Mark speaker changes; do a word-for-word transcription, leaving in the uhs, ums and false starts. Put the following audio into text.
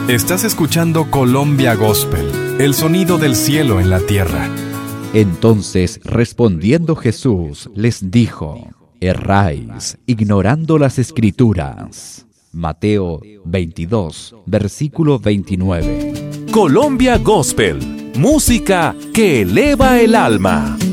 Speaker 1: Estás escuchando Colombia Gospel, el sonido del cielo en la tierra.
Speaker 2: Entonces, respondiendo Jesús, les dijo: erráis, ignorando las Escrituras. Mateo veintidós, versículo veintinueve.
Speaker 3: Colombia Gospel, música que eleva el alma.